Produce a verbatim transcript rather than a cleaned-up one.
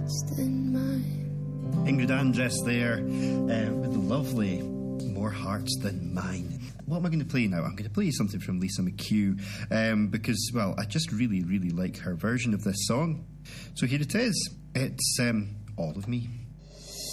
than mine. Ingrid Andress there uh, with the lovely More Hearts Than Mine. What am I going to play now? I'm going to play you something from Lisa McHugh um, because, well, I just really, really like her version of this song. So here it is. It's um, All of Me.